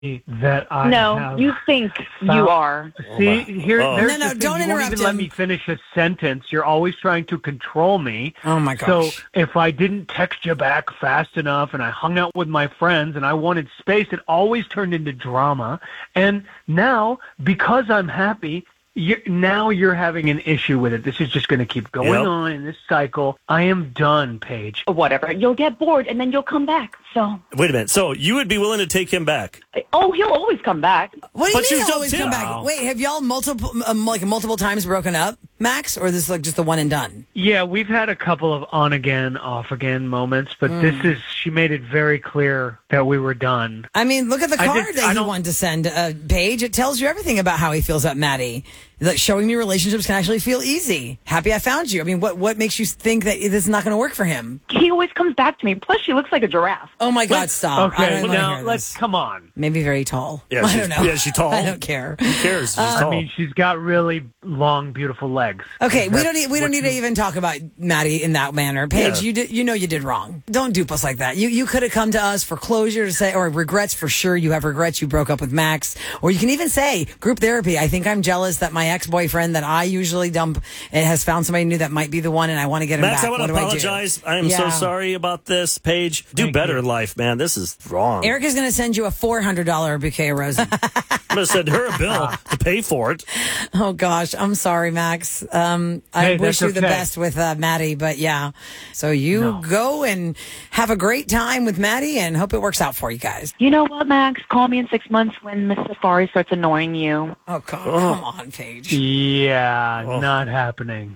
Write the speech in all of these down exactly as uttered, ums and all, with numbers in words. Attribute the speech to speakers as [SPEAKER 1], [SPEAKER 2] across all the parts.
[SPEAKER 1] that I
[SPEAKER 2] no,
[SPEAKER 1] have
[SPEAKER 2] you think
[SPEAKER 1] found.
[SPEAKER 2] you are.
[SPEAKER 1] See, here,
[SPEAKER 3] Oh.
[SPEAKER 1] there's
[SPEAKER 4] No, no,
[SPEAKER 1] the thing.
[SPEAKER 4] don't
[SPEAKER 1] you
[SPEAKER 4] interrupt
[SPEAKER 1] won't even
[SPEAKER 4] him.
[SPEAKER 1] let me finish a sentence. You're always trying to control me.
[SPEAKER 4] Oh, my gosh.
[SPEAKER 1] So if I didn't text you back fast enough and I hung out with my friends and I wanted space, it always turned into drama. And now, because I'm happy, You're, now you're having an issue with it. This is just going to keep going
[SPEAKER 3] Yep.
[SPEAKER 1] on in this cycle. I am done, Paige.
[SPEAKER 2] Whatever. You'll get bored, and then you'll come back. So,
[SPEAKER 3] Wait a minute. So you would be willing to take him back?
[SPEAKER 2] oh, he'll always come back.
[SPEAKER 4] What do you
[SPEAKER 3] But
[SPEAKER 4] mean
[SPEAKER 3] you
[SPEAKER 4] he'll
[SPEAKER 3] don't
[SPEAKER 4] always
[SPEAKER 3] too.
[SPEAKER 4] come back? Wait, have y'all multiple, um, like multiple times broken up, Max, or is this like just the one and done?
[SPEAKER 1] Yeah, we've had a couple of on again, off again moments, but
[SPEAKER 4] Mm.
[SPEAKER 1] this is, she made it very clear that we were done.
[SPEAKER 4] I mean, look at the
[SPEAKER 1] I
[SPEAKER 4] card
[SPEAKER 1] did-
[SPEAKER 4] that
[SPEAKER 1] I
[SPEAKER 4] he
[SPEAKER 1] don't-
[SPEAKER 4] wanted to send, uh, Paige. It tells you everything about how he feels about Maddie. Like, showing me relationships can actually feel easy. Happy I found you. I mean, what what makes you think that this is not going to work for him?
[SPEAKER 2] He always comes back to me. Plus, she looks like a giraffe.
[SPEAKER 4] Oh my God, stop! I
[SPEAKER 1] Okay,
[SPEAKER 4] don't wanna
[SPEAKER 1] now
[SPEAKER 4] hear
[SPEAKER 1] let's
[SPEAKER 4] this.
[SPEAKER 1] come on.
[SPEAKER 4] Maybe very tall.
[SPEAKER 3] Yeah,
[SPEAKER 4] I
[SPEAKER 3] she's-
[SPEAKER 4] don't know.
[SPEAKER 3] yeah, she's tall.
[SPEAKER 4] I don't care.
[SPEAKER 3] Who cares? She's
[SPEAKER 1] I
[SPEAKER 3] tall.
[SPEAKER 1] mean, she's got really long, beautiful legs.
[SPEAKER 4] Okay, we
[SPEAKER 1] That's
[SPEAKER 4] don't need, we don't
[SPEAKER 1] what
[SPEAKER 4] need to
[SPEAKER 1] you-
[SPEAKER 4] even talk about Maddie in that manner. Paige,
[SPEAKER 3] Yeah.
[SPEAKER 4] you did, you know you did wrong. Don't dupe us like that. You you could have come to us for closure to say, or regrets for sure. You have regrets. You broke up with Max, or you can even say group therapy. I think I'm jealous that my ex boyfriend that I usually dump and has found somebody new that might be the one, and I want to get him
[SPEAKER 3] Max,
[SPEAKER 4] back.
[SPEAKER 3] I want
[SPEAKER 4] What
[SPEAKER 3] to
[SPEAKER 4] do I do?
[SPEAKER 3] apologize. I, am so
[SPEAKER 4] Yeah.
[SPEAKER 3] sorry about this, Paige. Do
[SPEAKER 1] Thank
[SPEAKER 3] better
[SPEAKER 1] you.
[SPEAKER 3] in life, man. This is wrong.
[SPEAKER 4] Eric is going to send you a four hundred dollar bouquet of roses.
[SPEAKER 3] I'm going to send her a bill to pay for it.
[SPEAKER 4] Oh gosh, I'm sorry, Max. Um, I
[SPEAKER 1] Hey,
[SPEAKER 4] wish
[SPEAKER 1] that's
[SPEAKER 4] you the
[SPEAKER 1] okay.
[SPEAKER 4] best with uh, Maddie, but yeah. So you
[SPEAKER 1] No.
[SPEAKER 4] go and have a great time with Maddie, and hope it works out for you guys.
[SPEAKER 2] You know what, Max? Call me in six months when Miss Safari starts annoying you.
[SPEAKER 4] Oh God, come on, Paige.
[SPEAKER 1] Yeah,
[SPEAKER 3] Oh.
[SPEAKER 1] not happening.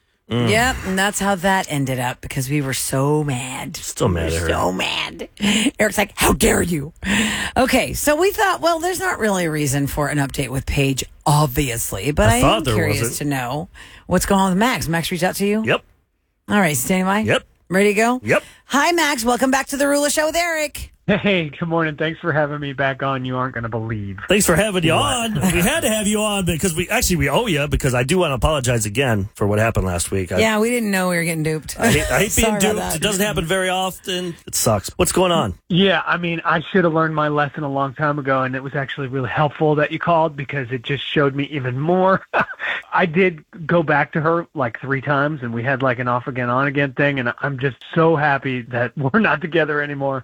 [SPEAKER 4] Yep, and that's how that ended up because we were so mad.
[SPEAKER 3] Still mad
[SPEAKER 4] We
[SPEAKER 3] at
[SPEAKER 4] were
[SPEAKER 3] her.
[SPEAKER 4] So mad. Eric's like, "How dare you?" Okay, so we thought, well, there's not really a reason for an update with Paige, obviously, but
[SPEAKER 3] I
[SPEAKER 4] I,
[SPEAKER 3] thought
[SPEAKER 4] am
[SPEAKER 3] there
[SPEAKER 4] curious
[SPEAKER 3] wasn't.
[SPEAKER 4] to know what's going on with Max. Max reached out to you.
[SPEAKER 3] Yep.
[SPEAKER 4] All right, standing by.
[SPEAKER 3] Yep.
[SPEAKER 4] Ready to go?
[SPEAKER 3] Yep.
[SPEAKER 4] Hi, Max. Welcome back to the Rula Show with Eric.
[SPEAKER 1] Hey, good morning. Thanks for having me back on. You aren't going to believe.
[SPEAKER 3] Thanks for having you on. We had to have you on because we actually we owe you because I do want to apologize again for what happened last week. I,
[SPEAKER 4] Yeah, we didn't know we were getting duped.
[SPEAKER 3] I hate, I hate
[SPEAKER 4] Sorry
[SPEAKER 3] being
[SPEAKER 4] about
[SPEAKER 3] duped.
[SPEAKER 4] that.
[SPEAKER 3] It doesn't happen very often. It sucks. What's going on?
[SPEAKER 1] Yeah, I mean, I should have learned my lesson a long time ago, and it was actually really helpful that you called because it just showed me even more. I did go back to her like three times, and we had like an off again, on again thing, and I'm just so happy that we're not together anymore.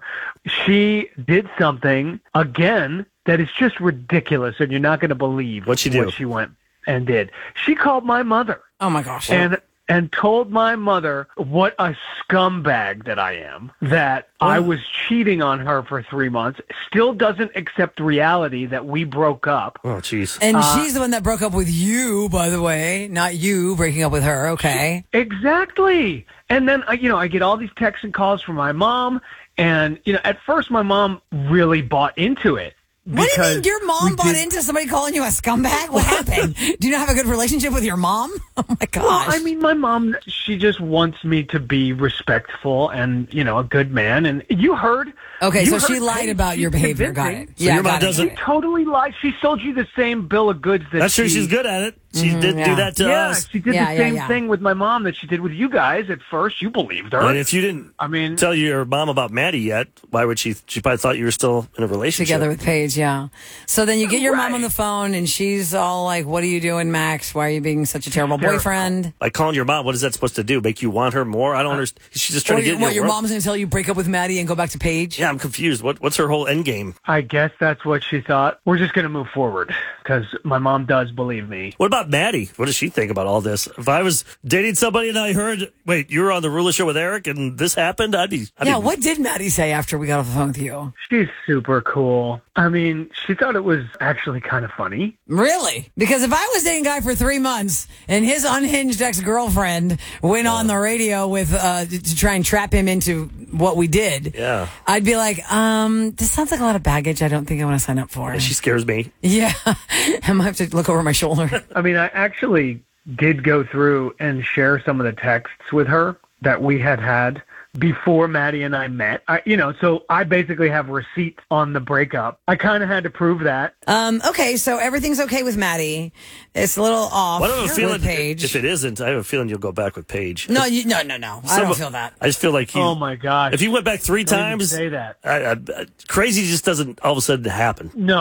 [SPEAKER 1] She did something again that is just ridiculous, and you're not going to believe
[SPEAKER 3] What'd she do?
[SPEAKER 1] what she went and did. She called my mother.
[SPEAKER 4] Oh my gosh.
[SPEAKER 1] and and told my mother what a scumbag that I am, that I was cheating on her for three months, still doesn't accept reality that we broke up.
[SPEAKER 3] Oh, jeez.
[SPEAKER 4] and
[SPEAKER 1] uh,
[SPEAKER 4] she's the one that broke up with you, by the way, not you breaking up with her. Okay.
[SPEAKER 1] Exactly. And then, I- you know, I get all these texts and calls from my mom, and, you know, at first my mom really bought into it.
[SPEAKER 4] What do you
[SPEAKER 1] because
[SPEAKER 4] mean your mom
[SPEAKER 1] we
[SPEAKER 4] bought
[SPEAKER 1] did-
[SPEAKER 4] into somebody calling you a scumbag? What happened? Do you not have a good relationship with your mom? Oh my gosh.
[SPEAKER 1] Well, I mean, my mom, she just wants me to be respectful and, you know, a good man. And you heard.
[SPEAKER 4] okay,
[SPEAKER 1] you
[SPEAKER 4] so she
[SPEAKER 1] heard-
[SPEAKER 4] lied
[SPEAKER 1] hey,
[SPEAKER 4] about your
[SPEAKER 1] she's
[SPEAKER 4] behavior. Got it.
[SPEAKER 1] convincing.
[SPEAKER 3] So your mom
[SPEAKER 4] got it.
[SPEAKER 3] doesn't-
[SPEAKER 1] She totally lied. She sold you the same bill of goods that
[SPEAKER 3] That's true.
[SPEAKER 1] she,
[SPEAKER 3] She's good at it. She did
[SPEAKER 4] yeah.
[SPEAKER 3] do that to
[SPEAKER 1] Yeah,
[SPEAKER 3] us.
[SPEAKER 1] she did
[SPEAKER 4] Yeah,
[SPEAKER 1] the
[SPEAKER 4] yeah,
[SPEAKER 1] same
[SPEAKER 4] yeah.
[SPEAKER 1] thing with my mom that she did with you guys at first. You believed her.
[SPEAKER 3] And if you didn't
[SPEAKER 1] I mean,
[SPEAKER 3] tell your mom about Maddie yet, why would she? She probably thought you were still in a relationship.
[SPEAKER 4] Together with Paige, yeah. So then you get your mom
[SPEAKER 1] Right.
[SPEAKER 4] on the phone, and she's all like, "What are you doing, Max? Why are you being such a terrible
[SPEAKER 1] Hysterical.
[SPEAKER 4] boyfriend?"
[SPEAKER 3] Like calling your mom, what is that supposed to do? Make you want her more? I don't understand. She's just trying
[SPEAKER 4] Or
[SPEAKER 3] to get
[SPEAKER 4] you-
[SPEAKER 3] in
[SPEAKER 4] what, your
[SPEAKER 3] world.
[SPEAKER 4] mom's going to tell you break up with Maddie and go back to Paige?
[SPEAKER 3] Yeah, I'm confused. What What's her whole end game?
[SPEAKER 1] I guess that's what she thought. We're just going to move forward because my mom does believe me.
[SPEAKER 3] What about Maddie? What does she think about all this? If I was dating somebody and I heard, wait, you were on the Rula Show with Eric and this happened, I'd be. I'd
[SPEAKER 4] Yeah,
[SPEAKER 3] be,
[SPEAKER 4] what did Maddie say after we got off the phone with you?
[SPEAKER 1] She's super cool. I mean, she thought it was actually kind of funny.
[SPEAKER 4] Really? Because if I was dating a guy for three months and his unhinged ex-girlfriend went on the radio with uh, to try and trap him into what we did,
[SPEAKER 3] Yeah.
[SPEAKER 4] I'd be like, um, this sounds like a lot of baggage I don't think I want to sign up for.
[SPEAKER 3] She scares me.
[SPEAKER 4] Yeah. I might have to look over my shoulder.
[SPEAKER 1] I mean, I actually did go through and share some of the texts with her that we had had before Maddie and I met. I, you know, so I basically have receipts on the breakup. I kind of had to prove that.
[SPEAKER 4] Um, okay, so everything's okay with Maddie. It's a little off
[SPEAKER 3] Well, I have a
[SPEAKER 4] with
[SPEAKER 3] feeling
[SPEAKER 4] Paige.
[SPEAKER 3] if it isn't, I have a feeling you'll go back with Paige.
[SPEAKER 4] No, you, no, no, no. I
[SPEAKER 3] Some-
[SPEAKER 4] don't feel that.
[SPEAKER 3] I just feel like he.
[SPEAKER 1] Oh my gosh!
[SPEAKER 3] If you went back three
[SPEAKER 1] Don't even
[SPEAKER 3] times,
[SPEAKER 1] say that.
[SPEAKER 3] I, I, crazy just doesn't all of a sudden happen.
[SPEAKER 1] No.